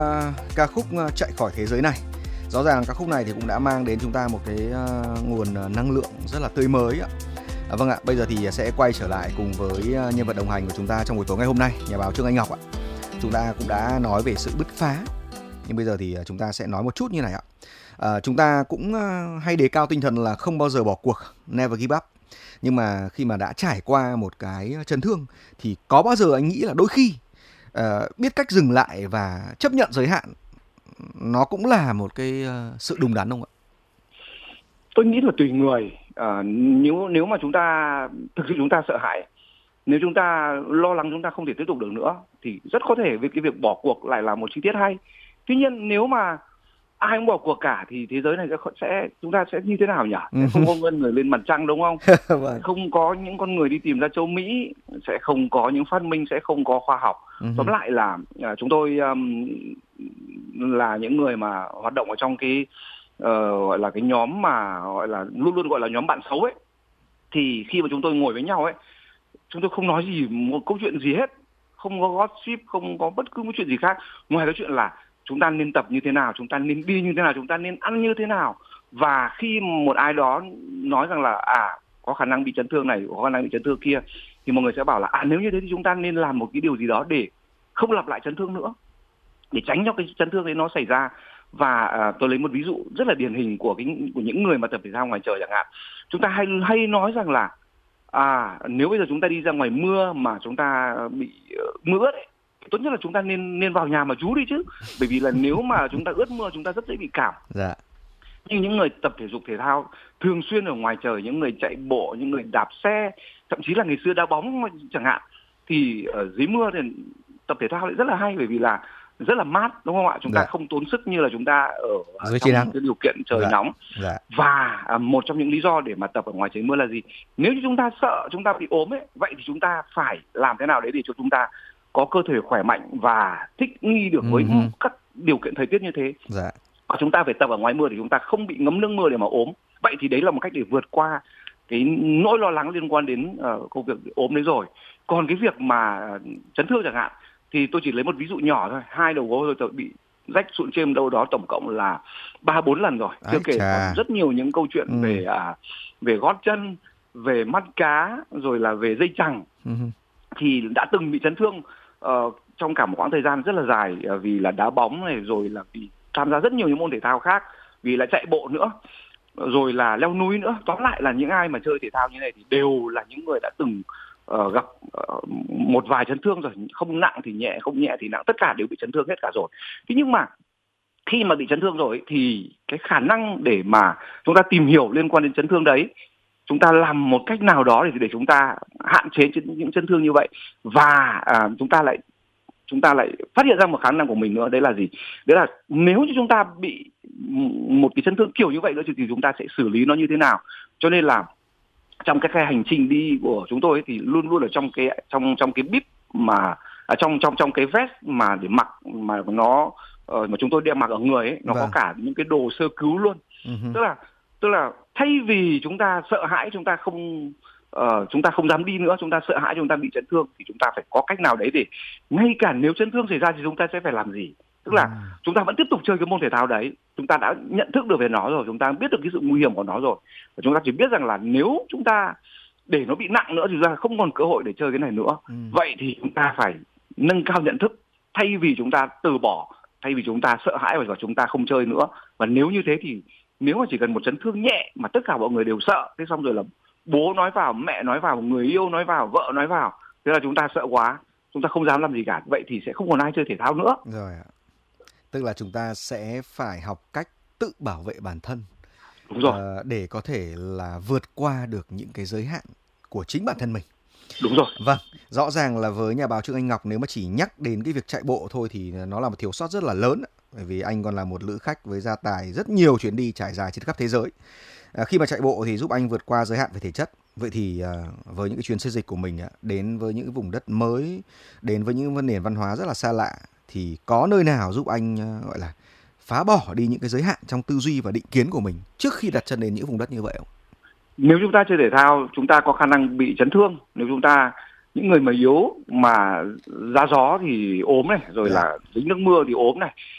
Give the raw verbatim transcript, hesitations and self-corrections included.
À, ca khúc ờ, Chạy khỏi thế giới này. Rõ ràng ca khúc này thì cũng đã mang đến chúng ta một cái ờ, nguồn ờ, năng lượng rất là tươi mới ạ. À, vâng ạ, bây giờ thì sẽ quay trở lại cùng với ờ, nhân vật đồng hành của chúng ta trong buổi tối ngày hôm nay, nhà báo Trương Anh Ngọc ạ. Chúng ta cũng đã nói về sự bứt phá, nhưng bây giờ thì chúng ta sẽ nói một chút như này ạ. À, chúng ta cũng ờ, hay đề cao tinh thần là không bao giờ bỏ cuộc, never give up. Nhưng mà khi mà đã trải qua một cái chấn thương thì có bao giờ anh nghĩ là đôi khi ờ, biết cách dừng lại và chấp nhận giới hạn nó cũng là một cái ờ, sự đúng đắn không ạ? Tôi nghĩ là tùy người. À, nếu nếu mà chúng ta thực sự chúng ta sợ hãi, nếu chúng ta lo lắng chúng ta không thể tiếp tục được nữa thì rất có thể với cái việc bỏ cuộc lại là một chi tiết hay. Tuy nhiên nếu mà ai cũng bỏ cuộc cả thì thế giới này sẽ, sẽ chúng ta sẽ như thế nào nhỉ? Sẽ không có người lên mặt trăng đúng không? Vâng. Không có những con người đi tìm ra châu Mỹ, sẽ không có những phát minh, sẽ không có khoa học. Tóm lại là à, chúng tôi um, là những người mà hoạt động ở trong cái uh, gọi là cái nhóm mà gọi là luôn luôn gọi là nhóm bạn xấu ấy, thì khi mà chúng tôi ngồi với nhau ấy, chúng tôi không nói gì một câu chuyện gì hết, không có gossip, không có bất cứ một chuyện gì khác ngoài cái chuyện là chúng ta nên tập như thế nào, chúng ta nên đi như thế nào, chúng ta nên ăn như thế nào. Và khi một ai đó nói rằng là à có khả năng bị chấn thương này, có khả năng bị chấn thương kia, thì mọi người sẽ bảo là à nếu như thế thì chúng ta nên làm một cái điều gì đó để không lặp lại chấn thương nữa, để tránh cho cái chấn thương đấy nó xảy ra. Và à, tôi lấy một ví dụ rất là điển hình của cái của những người mà tập thể thao ngoài trời chẳng hạn. Chúng ta hay hay nói rằng là à nếu bây giờ chúng ta đi ra ngoài mưa mà chúng ta bị uh, mưa ướt ấy, tốt nhất là chúng ta nên nên vào nhà mà trú đi chứ, bởi vì là nếu mà chúng ta ướt mưa chúng ta rất dễ bị cảm. Dạ. Nhưng những người tập thể dục thể thao thường xuyên ở ngoài trời, những người chạy bộ, những người đạp xe, thậm chí là ngày xưa đá bóng chẳng hạn, thì ở dưới mưa thì tập thể thao lại rất là hay, bởi vì là rất là mát đúng không ạ? Chúng ta Dạ. không tốn sức như là chúng ta ở Dưới trong nắng. cái điều kiện trời Dạ. nóng. Dạ. Và à, một trong những lý do để mà tập ở ngoài trời mưa là gì? Nếu như chúng ta sợ chúng ta bị ốm ấy, vậy thì chúng ta phải làm thế nào đấy để cho chúng ta có cơ thể khỏe mạnh và thích nghi được với Uh-huh. các điều kiện thời tiết như thế. Dạ. Và chúng ta phải tập ở ngoài mưa để chúng ta không bị ngấm nước mưa để mà ốm. Vậy thì đấy là một cách để vượt qua cái nỗi lo lắng liên quan đến uh, công việc ốm đấy rồi. Còn cái việc mà chấn thương chẳng hạn, thì tôi chỉ lấy một ví dụ nhỏ thôi. Hai đầu gối tôi bị rách sụn chêm đâu đó tổng cộng là ba bốn lần rồi. Chưa kể còn rất nhiều những câu chuyện ừ. về à, về gót chân, về mắt cá, rồi là về dây chằng. Ừ. Thì đã từng bị chấn thương uh, trong cả một quãng thời gian rất là dài, uh, vì là đá bóng này, rồi là vì tham gia rất nhiều những môn thể thao khác, vì là chạy bộ nữa, rồi là leo núi nữa. Tóm lại là những ai mà chơi thể thao như này thì đều là những người đã từng uh, gặp uh, một vài chấn thương rồi, không nặng thì nhẹ, không nhẹ thì nặng, tất cả đều bị chấn thương hết cả rồi. Thế nhưng mà khi mà bị chấn thương rồi thì cái khả năng để mà chúng ta tìm hiểu liên quan đến chấn thương đấy, chúng ta làm một cách nào đó để để chúng ta hạn chế những chấn thương như vậy, và à, chúng ta lại chúng ta lại phát hiện ra một khả năng của mình nữa. Đấy là gì? Đấy là nếu như chúng ta bị một cái chấn thương kiểu như vậy nữa thì chúng ta sẽ xử lý nó như thế nào. Cho nên là trong cái, cái hành trình đi của chúng tôi ấy, thì luôn luôn ở trong cái trong trong cái bib mà à, trong trong trong cái vest mà để mặc mà nó uh, mà chúng tôi đeo mặc ở người ấy, nó vâng. có cả những cái đồ sơ cứu luôn. Uh-huh. Tức là tức là thay vì chúng ta sợ hãi, chúng ta không uh, chúng ta không dám đi nữa, chúng ta sợ hãi chúng ta bị chấn thương, thì chúng ta phải có cách nào đấy để ngay cả nếu chấn thương xảy ra thì chúng ta sẽ phải làm gì. Tức là uh-huh. chúng ta vẫn tiếp tục chơi cái môn thể thao đấy, chúng ta đã nhận thức được về nó rồi, chúng ta biết được cái sự nguy hiểm của nó rồi, và chúng ta chỉ biết rằng là nếu chúng ta để nó bị nặng nữa thì chúng ta không còn cơ hội để chơi cái này nữa. Uh-huh. Vậy thì chúng ta phải nâng cao nhận thức, thay vì chúng ta từ bỏ, thay vì chúng ta sợ hãi và chúng ta không chơi nữa. Và nếu như thế thì nếu mà chỉ cần một chấn thương nhẹ mà tất cả mọi người đều sợ, thế xong rồi là bố nói vào, mẹ nói vào, người yêu nói vào, vợ nói vào, thế là chúng ta sợ quá, chúng ta không dám làm gì cả. Vậy thì sẽ không còn ai chơi thể thao nữa. Rồi ạ. Tức là chúng ta sẽ phải học cách tự bảo vệ bản thân. Đúng rồi. Uh, để có thể là vượt qua được những cái giới hạn của chính bản thân mình. Đúng rồi. Vâng, rõ ràng là với nhà báo Trương Anh Ngọc, nếu mà chỉ nhắc đến cái việc chạy bộ thôi thì nó là một thiếu sót rất là lớn. Bởi vì anh còn là một lữ khách với gia tài rất nhiều chuyến đi trải dài trên khắp thế giới. À, khi mà chạy bộ thì giúp anh vượt qua giới hạn về thể chất. Vậy thì à, với những cái chuyến xê dịch của mình, à, đến với những vùng đất mới, đến với những nền văn hóa rất là xa lạ, thì có nơi nào giúp anh à, gọi là phá bỏ đi những cái giới hạn trong tư duy và định kiến của mình trước khi đặt chân đến những vùng đất như vậy không? Nếu chúng ta chơi thể thao, chúng ta có khả năng bị chấn thương. Nếu chúng ta, những người mà yếu mà ra gió thì ốm này, rồi yeah. là dính nước mưa thì ốm này,